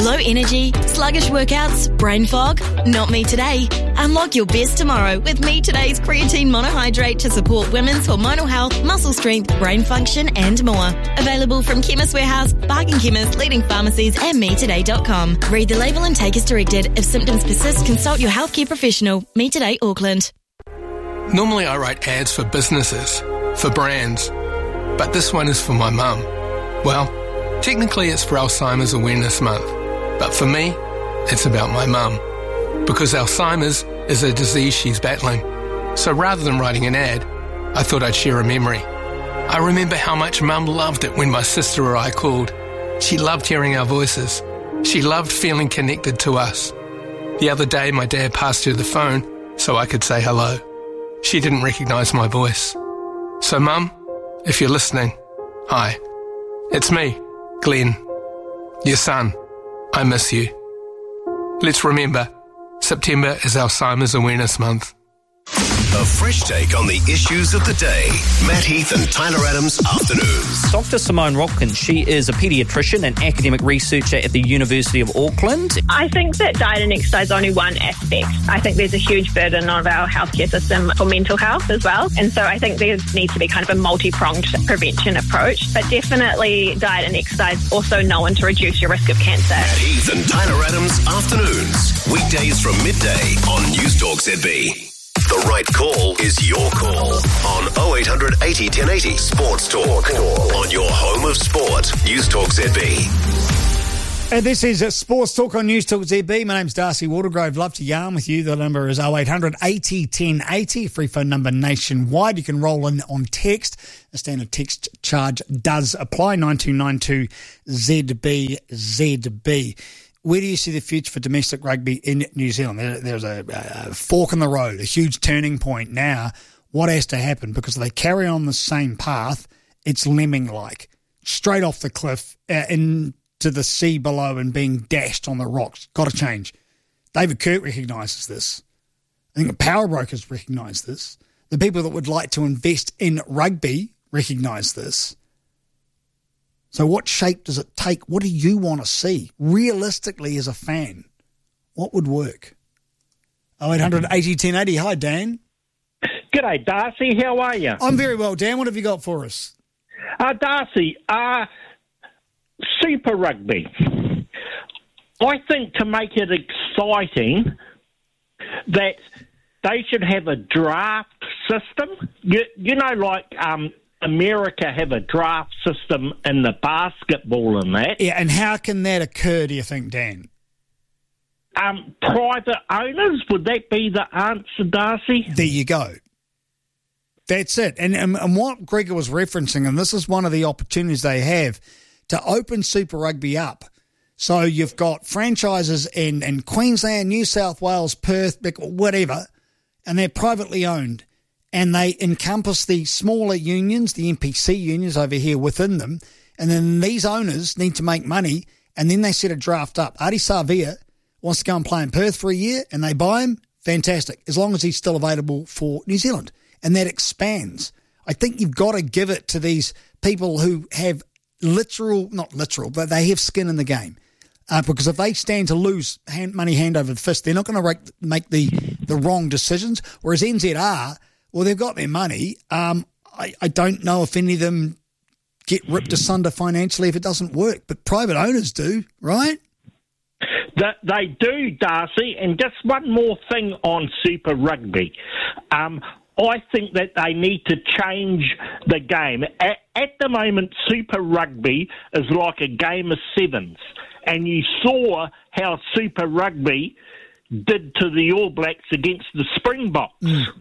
Low energy, sluggish workouts, brain fog? Not me today. Unlock your best tomorrow with Me Today's creatine monohydrate to support women's hormonal health, muscle strength, brain function and more. Available from Chemist Warehouse, Bargain Chemist, leading pharmacies and metoday.com. Read the label and take as directed. If symptoms persist, consult your healthcare professional. Me Today Auckland. Normally I write ads for businesses, for brands, but this one is for my mum. Well, technically it's for Alzheimer's Awareness Month, but for me, it's about my mum. Because Alzheimer's is a disease she's battling. So rather than writing an ad, I thought I'd share a memory. I remember how much Mum loved it when my sister or I called. She loved hearing our voices. She loved feeling connected to us. The other day my dad passed her the phone so I could say hello. She didn't recognise my voice. So Mum, if you're listening, hi. It's me, Glenn, your son. I miss you. Let's remember, September is Alzheimer's Awareness Month. A fresh take on the issues of the day. Matt Heath and Tyler Adams Afternoons. Dr. Simone Rodkin, she is a paediatrician and academic researcher at the University of Auckland. I think that diet and exercise is only one aspect. I think there's a huge burden on our healthcare system for mental health as well. And so I think there needs to be kind of a multi-pronged prevention approach. But definitely diet and exercise also known to reduce your risk of cancer. Matt Heath and Tyler Adams Afternoons. Weekdays from midday on News Talk ZB. The right call is your call on 0800 80 1080 Sports Talk. On your home of sport, News Talk ZB. And this is Sports Talk on News Talk ZB. My name's Darcy Watergrove. Love to yarn with you. The number is 0800 80 1080, free phone number nationwide. You can roll in on text. A standard text charge does apply, 9292 ZB. Where do you see the future for domestic rugby in New Zealand? There's a fork in the road, a huge turning point now. What has to happen? Because if they carry on the same path, it's lemming-like. Straight off the cliff into the sea below and being dashed on the rocks. Got to change. David Kirk recognises this. I think the power brokers recognise this. The people that would like to invest in rugby recognise this. So what shape does it take? What do you want to see? Realistically, as a fan, what would work? 0800 80 1080. Hi, Dan. G'day, Darcy. How are you? I'm very well, Dan. What have you got for us? Darcy, Super Rugby. I think to make it exciting that they should have a draft system. You know, like America have a draft system in the basketball and that. Yeah, and how can that occur, do you think, Dan? Private owners, would that be the answer, Darcy? There you go. That's it. And what Gregor was referencing, and this is one of the opportunities they have, to open Super Rugby up. So you've got franchises in Queensland, New South Wales, Perth, whatever, and they're privately owned. And they encompass the smaller unions, the NPC unions over here within them. And then these owners need to make money, and then they set a draft up. Adi Savia wants to go and play in Perth for a year, and they buy him, fantastic, as long as he's still available for New Zealand. And that expands. I think you've got to give it to these people who have not literal, but they have skin in the game. Because if they stand to lose money hand over fist, they're not going to make the wrong decisions. Whereas NZR... well, they've got their money. I don't know if any of them get ripped asunder financially if it doesn't work, but private owners do, right? They do, Darcy. And just one more thing on Super Rugby. I think that they need to change the game. At the moment, Super Rugby is like a game of sevens. And you saw how Super Rugby did to the All Blacks against the Springboks.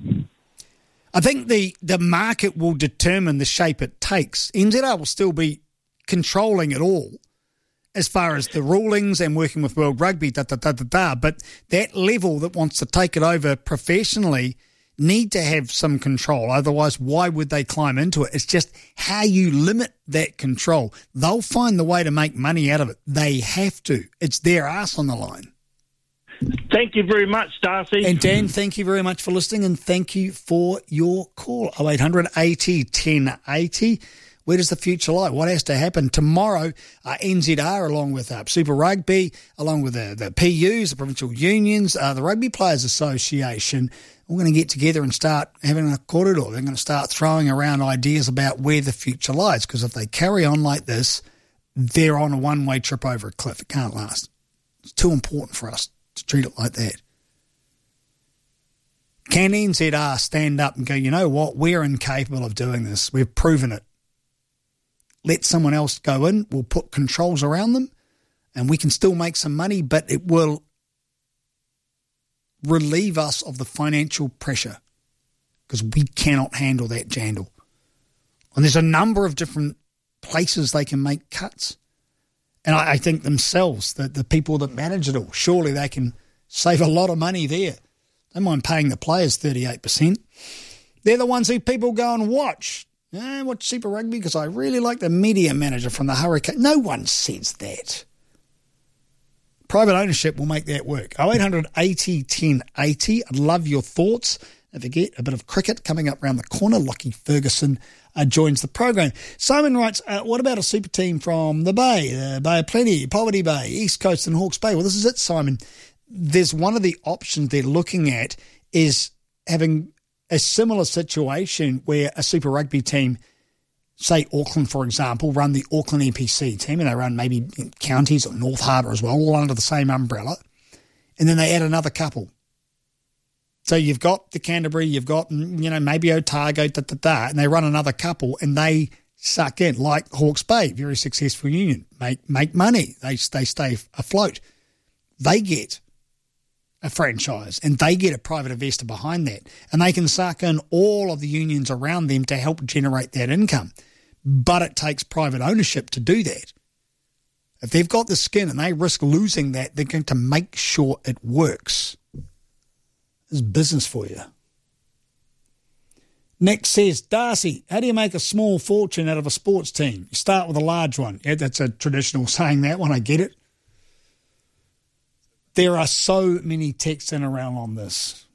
I think the market will determine the shape it takes. NZR will still be controlling it all as far as the rulings and working with World Rugby, but that level that wants to take it over professionally need to have some control. Otherwise, why would they climb into it? It's just how you limit that control. They'll find the way to make money out of it. They have to. It's their ass on the line. Thank you very much, Darcy. And Dan, thank you very much for listening, and thank you for your call. 0800 80 1080. Where does the future lie? What has to happen? Tomorrow, NZR, along with Super Rugby, along with the PUs, the provincial unions, the Rugby Players Association, we're going to get together and start having a korero. They're going to start throwing around ideas about where the future lies, because if they carry on like this, they're on a one-way trip over a cliff. It can't last. It's too important for us to treat it like that. Can NZR stand up and go, you know what, we're incapable of doing this. We've proven it. Let someone else go in. We'll put controls around them and we can still make some money, but it will relieve us of the financial pressure because we cannot handle that jandle. And there's a number of different places they can make cuts. And I think themselves, the people that manage it all, surely they can save a lot of money there. Don't mind paying the players 38%. They're the ones who people go and watch. Watch Super Rugby because I really like the media manager from the Hurricane. No one says that. Private ownership will make that work. 0800 80 1080. I'd love your thoughts. Don't forget, a bit of cricket coming up around the corner. Lockie Ferguson joins the program. Simon writes, what about a super team from the Bay? Bay of Plenty, Poverty Bay, East Coast and Hawke's Bay. Well, this is it, Simon. There's one of the options they're looking at is having a similar situation where a Super Rugby team, say Auckland, for example, run the Auckland NPC team, and they run maybe counties or North Harbour as well, all under the same umbrella, and then they add another couple. So you've got the Canterbury, you've got, maybe Otago, and they run another couple and they suck in, like Hawke's Bay, very successful union, make money, they stay afloat. They get a franchise and they get a private investor behind that, and they can suck in all of the unions around them to help generate that income. But it takes private ownership to do that. If they've got the skin and they risk losing that, they're going to make sure it works. This is business for you. Nick says, Darcy, how do you make a small fortune out of a sports team? You start with a large one. Yeah, that's a traditional saying, that one, I get it. There are so many texts in around on this.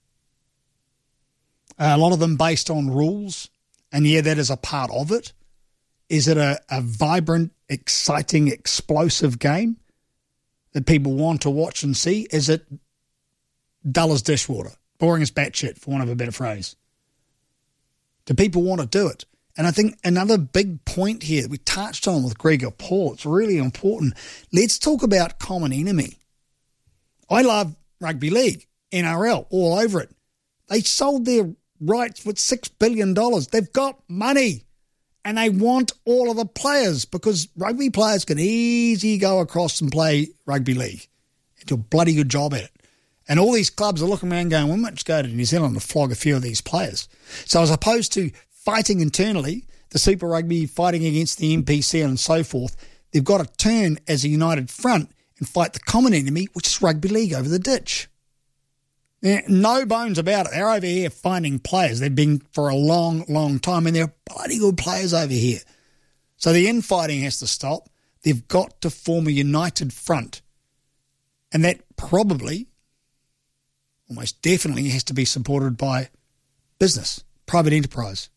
A lot of them based on rules, and yeah, that is a part of it. Is it a vibrant, exciting, explosive game that people want to watch and see? Is it dull as dishwater, boring as batshit, for want of a better phrase? Do people want to do it? And I think another big point here that we touched on with Gregor Paul, it's really important. Let's talk about common enemy. I love rugby league, NRL, all over it. They sold their rights for $6 billion. They've got money and they want all of the players because rugby players can easily go across and play rugby league and do a bloody good job at it. And all these clubs are looking around going, we might just go to New Zealand and flog a few of these players. So as opposed to fighting internally, the Super Rugby fighting against the NPC and so forth, they've got to turn as a united front and fight the common enemy, which is rugby league, over the ditch. No bones about it. They're over here finding players. They've been for a long, long time, and they're bloody good players over here. So the infighting has to stop. They've got to form a united front. And that probably, almost definitely, has to be supported by business, private enterprise.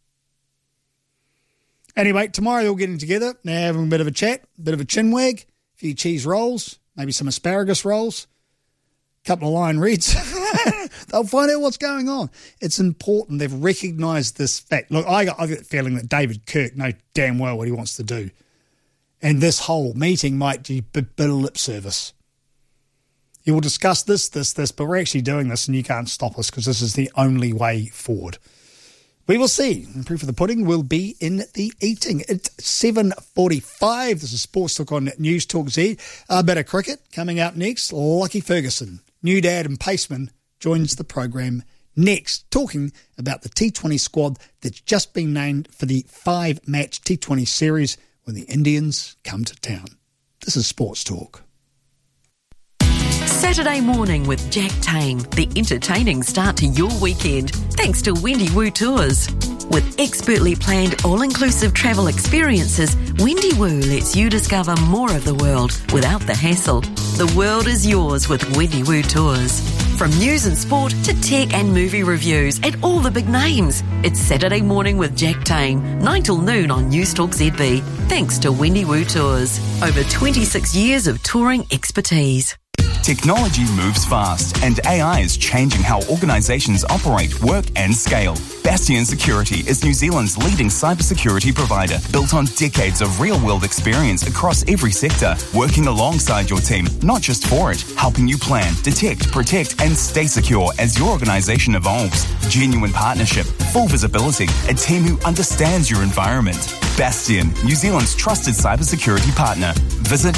Anyway, tomorrow they're all getting together. They're having a bit of a chat, a bit of a chinwag, a few cheese rolls, maybe some asparagus rolls, a couple of lion reds. They'll find out what's going on. It's important. They've recognised this fact. Look, I get the feeling that David Kirk knows damn well what he wants to do. And this whole meeting might be a bit of lip service. He will discuss this, but we're actually doing this and you can't stop us because this is the only way forward. We will see. And proof of the pudding will be in the eating. It's 7:45. This is Sports Talk on News Talk Z. A bit of cricket coming up next. Lockie Ferguson, new dad and paceman, joins the program next, talking about the T20 squad that's just been named for the 5-match T20 series when the Indians come to town. This is Sports Talk. Saturday morning with Jack Tame, the entertaining start to your weekend, thanks to Wendy Woo Tours. With expertly planned all-inclusive travel experiences, Wendy Woo lets you discover more of the world without the hassle. The world is yours with Wendy Woo Tours. From news and sport to tech and movie reviews and all the big names. It's Saturday Morning with Jack Tame, 9 till noon on Newstalk ZB. Thanks to Wendy Wu Tours. Over 26 years of touring expertise. Technology moves fast, and AI is changing how organisations operate, work and scale. Bastion Security is New Zealand's leading cybersecurity provider, built on decades of real-world experience across every sector, working alongside your team, not just for it, helping you plan, detect, protect and stay secure as your organisation evolves. Genuine partnership, full visibility, a team who understands your environment. Bastion, New Zealand's trusted cybersecurity partner. Visit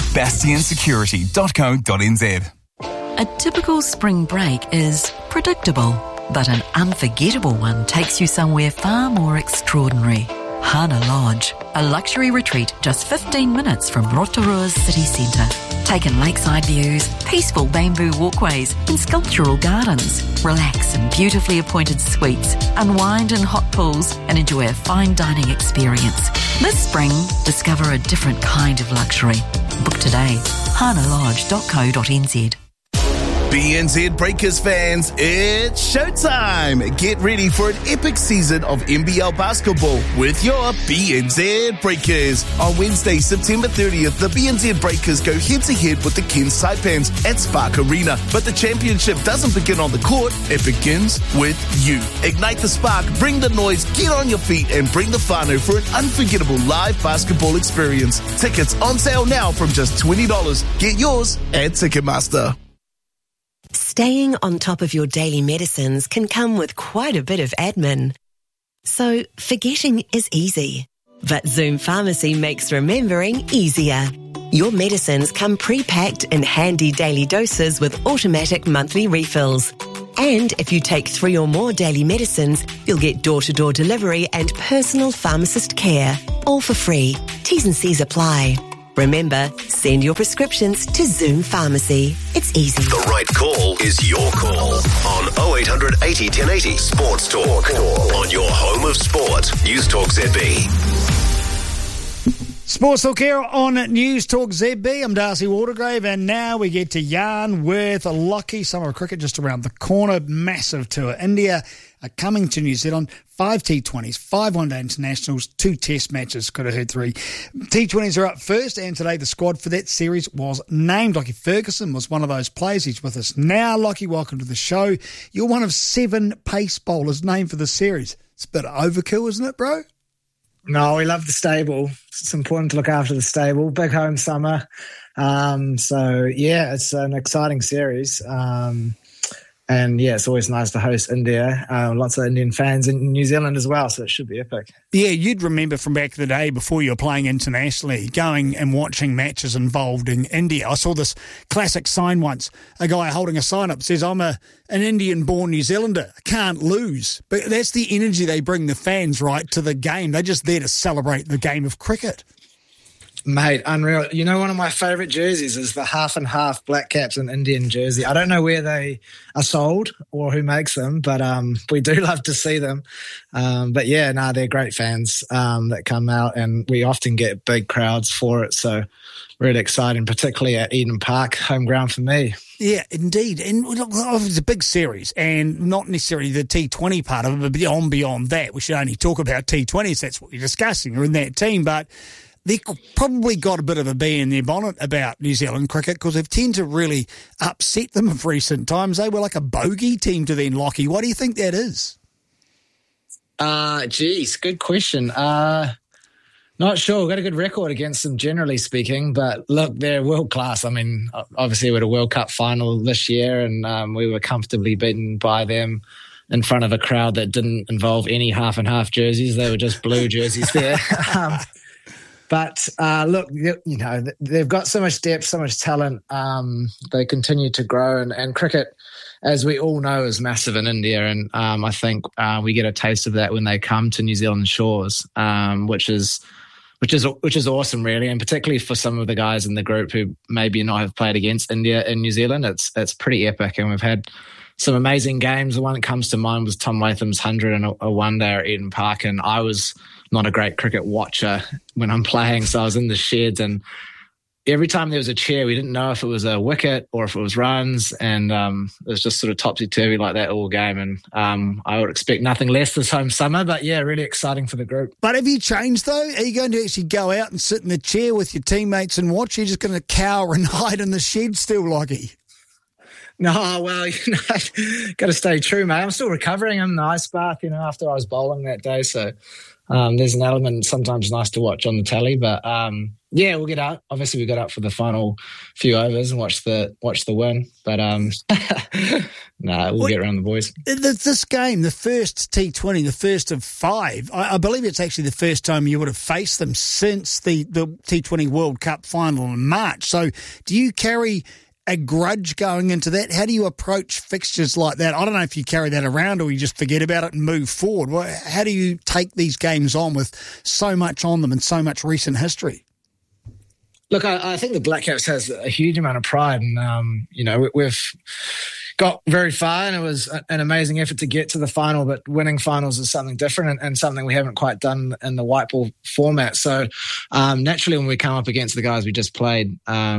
bastionsecurity.co.nz. A typical spring break is predictable, but an unforgettable one takes you somewhere far more extraordinary. Hana Lodge, a luxury retreat just 15 minutes from Rotorua's city centre. Take in lakeside views, peaceful bamboo walkways and sculptural gardens. Relax in beautifully appointed suites, unwind in hot pools and enjoy a fine dining experience. This spring, discover a different kind of luxury. Book today. hanalodge.co.nz. BNZ Breakers fans, it's showtime! Get ready for an epic season of NBL basketball with your BNZ Breakers. On Wednesday, September 30th, the BNZ Breakers go head-to-head with the Cairns Saipans at Spark Arena. But the championship doesn't begin on the court, it begins with you. Ignite the spark, bring the noise, get on your feet and bring the whānau for an unforgettable live basketball experience. Tickets on sale now from just $20. Get yours at Ticketmaster. Staying on top of your daily medicines can come with quite a bit of admin. So forgetting is easy. But Zoom Pharmacy makes remembering easier. Your medicines come pre-packed in handy daily doses with automatic monthly refills. And if you take 3 or more daily medicines, you'll get door-to-door delivery and personal pharmacist care. All for free. T's and C's apply. Remember, send your prescriptions to Zoom Pharmacy. It's easy. The right call is your call on 0800 80 1080 Sports Talk. On your home of sport, Newstalk ZB. Sports Talk here on News Talk ZB. I'm Darcy Watergrave, and now we get to yarn with Lockie. Summer cricket just around the corner. Massive tour. India are coming to New Zealand. 5 T20s, 5 one-day internationals, 2 test matches. Could have heard 3. T20s are up first, and today the squad for that series was named. Lockie Ferguson was one of those players. He's with us now. Lockie, welcome to the show. You're one of 7 pace bowlers named for the series. It's a bit of overkill, isn't it, bro? No, we love the stable. It's important to look after the stable. Big home summer. So, yeah, it's an exciting series. And, yeah, it's always nice to host India. Lots of Indian fans in New Zealand as well, so it should be epic. Yeah, you'd remember from back in the day before you were playing internationally, going and watching matches involved in India. I saw this classic sign once, a guy holding a sign up says, I'm an Indian-born New Zealander. I can't lose. But that's the energy they bring the fans, right, to the game. They're just there to celebrate the game of cricket. Mate, unreal. You know, one of my favourite jerseys is the half and half Black Caps and Indian jersey. I don't know where they are sold or who makes them, but we do love to see them. But yeah, they're great fans that come out, and we often get big crowds for it. So really exciting, particularly at Eden Park, home ground for me. Yeah, indeed. And look, it's a big series, and not necessarily the T20 part of it, but beyond that. We should only talk about T20s. That's what you're discussing. You're in that team, but they've probably got a bit of a bee in their bonnet about New Zealand cricket because they've tended to really upset them of recent times. They were like a bogey team to then, Lockie. Why do you think that is? Good question. Not sure. We've got a good record against them, generally speaking, but look, they're world class. I mean, obviously we had a World Cup final this year, and we were comfortably beaten by them in front of a crowd that didn't involve any half and half jerseys. They were just blue jerseys there. But look, you know, they've got so much depth, so much talent. They continue to grow, and cricket, as we all know, is massive in India. And I think we get a taste of that when they come to New Zealand shores, which is awesome, really. And particularly for some of the guys in the group who maybe not have played against India in New Zealand, it's pretty epic. And we've had some amazing games. The one that comes to mind was Tom Latham's 100 and a one-day at Eden Park. And I was not a great cricket watcher when I'm playing, so I was in the sheds, and every time there was a cheer, we didn't know if it was a wicket or if it was runs, and it was just sort of topsy-turvy like that all game. And I would expect nothing less this home summer, but yeah, really exciting for the group. But have you changed, though? Are you going to actually go out and sit in the chair with your teammates and watch? Are you just going to cower and hide in the shed still, Lockie? No, well, got to stay true, mate. I'm still recovering. I'm in the ice bath, after I was bowling that day. So there's an element sometimes nice to watch on the tally. But, yeah, we'll get out. Obviously, we got out for the final few overs and watch the win. But, we'll get around the boys. This game, the first T20, the first of 5, I believe it's actually the first time you would have faced them since the T20 World Cup final in March. So do you carry a grudge going into that? How do you approach fixtures like that? I don't know if you carry that around or you just forget about it and move forward. How do you take these games on with so much on them and so much recent history? Look, I think the Black Caps has a huge amount of pride, and we've got very far, and it was an amazing effort to get to the final. But winning finals is something different, and something we haven't quite done in the white ball format. So naturally, when we come up against the guys we just played,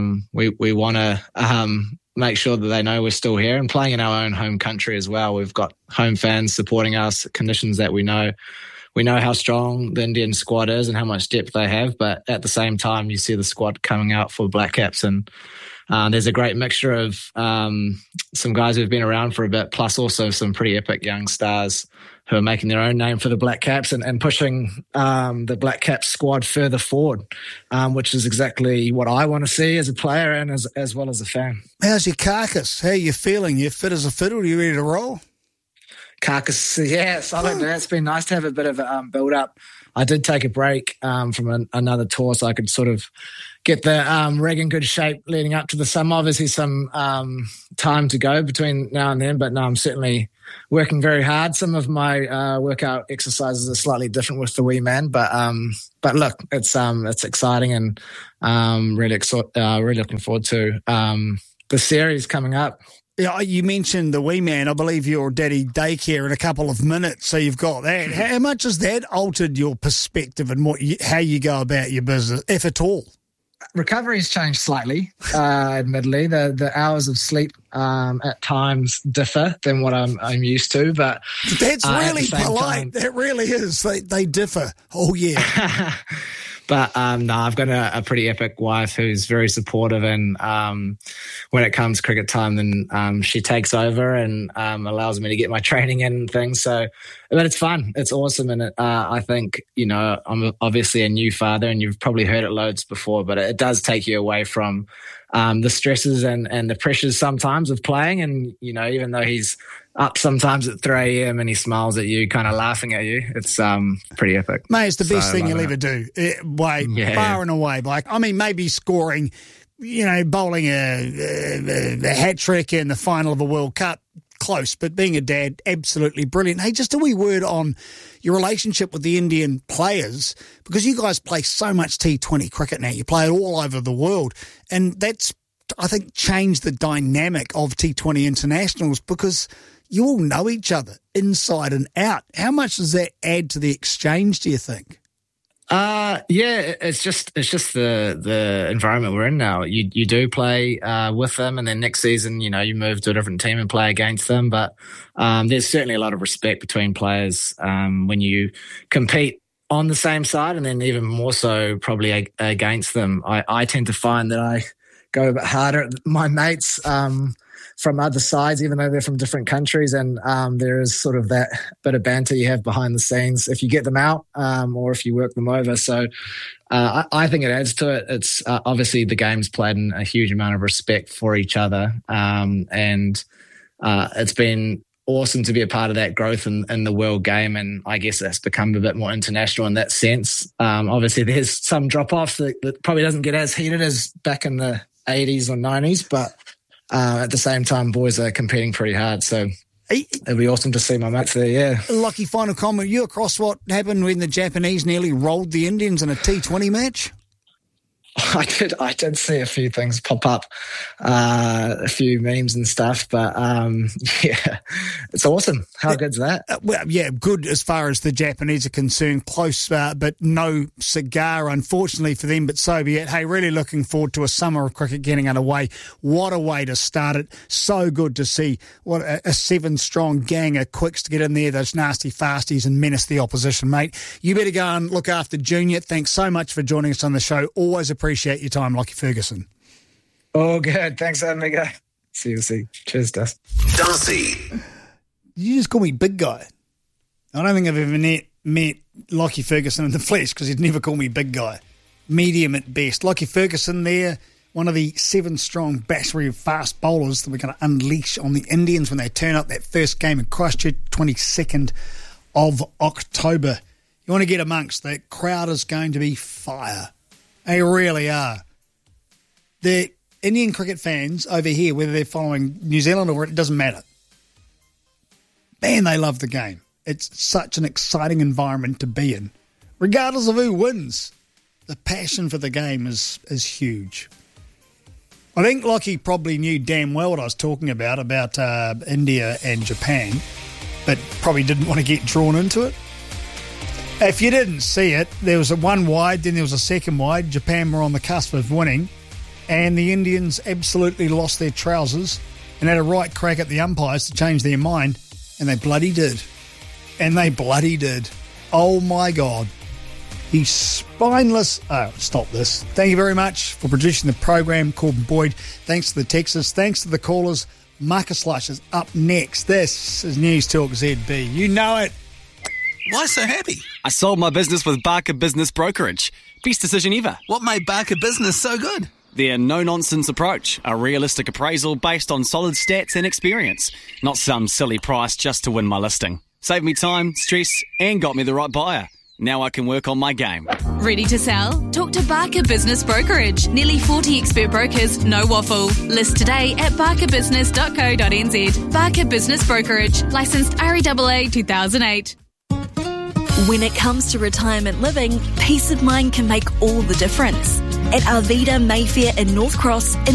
we want to make sure that they know we're still here and playing in our own home country as well. We've got home fans supporting us, conditions that we know. We know how strong the Indian squad is and how much depth they have, but at the same time, you see the squad coming out for Black Caps, and there's a great mixture of some guys who've been around for a bit, plus also some pretty epic young stars who are making their own name for the Black Caps and pushing the Black Caps squad further forward, which is exactly what I want to see as a player and as well as a fan. How's your carcass? How are you feeling? You fit as a fiddle? Are you ready to roll? Carcass, yeah, solid. It's been nice to have a bit of a build-up. I did take a break from another tour so I could sort of get the rig in good shape leading up to the summer. Obviously some time to go between now and then, but no, I'm certainly working very hard. Some of my workout exercises are slightly different with the wee man, but look, it's exciting, and really looking forward to the series coming up. Yeah, you mentioned the wee man. I believe your daddy daycare in a couple of minutes, so you've got that. How much has that altered your perspective and how you go about your business, if at all? Recovery's changed slightly, admittedly. The hours of sleep at times differ than what I'm used to, but that's really polite. That really is. They differ. Oh yeah. But no, I've got a pretty epic wife who's very supportive, and when it comes cricket time, then she takes over and allows me to get my training in and things. So, but it's fun. It's awesome, and I think I'm obviously a new father, and you've probably heard it loads before, but it does take you away from the stresses and the pressures sometimes of playing. And even though he's up sometimes at 3 a.m. and he smiles at you, kind of laughing at you, it's pretty epic. Mate, it's the best thing you'll ever do. Far and away. Like, I mean, maybe scoring, bowling a hat trick in the final of a World Cup, close, but being a dad, absolutely brilliant. Hey, just a wee word on your relationship with the Indian players, because you guys play so much T20 cricket now. You play it all over the world, and that's, I think, changed the dynamic of T20 internationals, because you all know each other inside and out. How much does that add to the exchange, do you think? Yeah, it's just the environment we're in now. You do play with them, and then next season, you move to a different team and play against them. But there's certainly a lot of respect between players when you compete on the same side, and then even more so probably against them. I tend to find that I go a bit harder at my mates from other sides, even though they're from different countries, and there is sort of that bit of banter you have behind the scenes if you get them out or if you work them over. So I think it adds to it. It's obviously the game's played in a huge amount of respect for each other, and it's been awesome to be a part of that growth in the world game, and I guess it's become a bit more international in that sense. Obviously there's some drop-off that probably doesn't get as heated as back in the 80s or 90s, but at the same time, boys are competing pretty hard. So it'll be awesome to see my mates there, yeah. Lucky, final comment. You across what happened when the Japanese nearly rolled the Indians in a T20 match? I did see a few things pop up, a few memes and stuff, but yeah, it's awesome. How good's that? Well, yeah, good as far as the Japanese are concerned. Close, but no cigar, unfortunately for them, but so be it. Hey, really looking forward to a summer of cricket getting underway. What a way to start it. So good to see what a 7-strong gang of quicks to get in there, those nasty fasties, and menace the opposition, mate. You better go and look after Junior. Thanks so much for joining us on the show. Always appreciate your time, Lockie Ferguson. Oh, good. Thanks, amigo. See you soon. Cheers, Dust. Darcy. You just call me big guy. I don't think I've ever met Lockie Ferguson in the flesh because he'd never call me big guy. Medium at best. Lockie Ferguson there, one of the 7-strong battery of fast bowlers that we're going to unleash on the Indians when they turn up that first game in Christchurch, 22nd of October. You want to get amongst that crowd is going to be fire. They really are. The Indian cricket fans over here, whether they're following New Zealand or it doesn't matter. Man, they love the game. It's such an exciting environment to be in. Regardless of who wins, the passion for the game is huge. I think Lockie probably knew damn well what I was talking about India and Japan, but probably didn't want to get drawn into it. If you didn't see it, there was a one wide, then there was a second wide. Japan were on the cusp of winning, and the Indians absolutely lost their trousers and had a right crack at the umpires to change their mind, and they bloody did. And they bloody did. Oh, my God. He's spineless. Oh, stop this. Thank you very much for producing the program, Corbin Boyd. Thanks to the texters. Thanks to the callers. Marcus Lush is up next. This is News Talk ZB. You know it. Why so happy? I sold my business with Barker Business Brokerage. Best decision ever. What made Barker Business so good? Their no-nonsense approach. A realistic appraisal based on solid stats and experience. Not some silly price just to win my listing. Saved me time, stress, and got me the right buyer. Now I can work on my game. Ready to sell? Talk to Barker Business Brokerage. Nearly 40 expert brokers, no waffle. List today at barkerbusiness.co.nz. Barker Business Brokerage. Licensed REAA 2008. When it comes to retirement living, peace of mind can make all the difference. At Arvida Mayfair in North Cross,